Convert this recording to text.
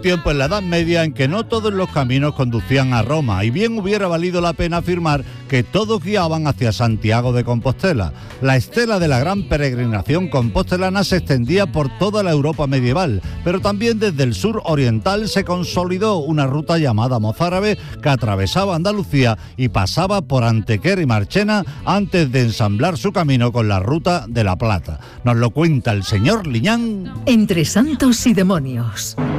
un tiempo en la Edad Media en que no todos los caminos conducían a Roma, y bien hubiera valido la pena afirmar que todos guiaban hacia Santiago de Compostela. La estela de la gran peregrinación compostelana se extendía por toda la Europa medieval, pero también desde el sur oriental se consolidó una ruta llamada mozárabe que atravesaba Andalucía y pasaba por Antequera y Marchena antes de ensamblar su camino con la ruta de la Plata. Nos lo cuenta el señor Liñán. Entre santos y demonios.